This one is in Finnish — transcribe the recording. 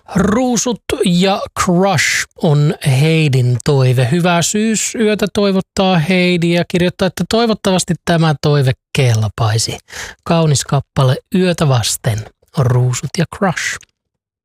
Ruusut ja Crush on Heidin toive. Hyvää syysyötä toivottaa Heidi ja kirjoittaa, että toivottavasti tämä toive kelpaisi. Kaunis kappale yötä vasten on Ruusut ja Crush.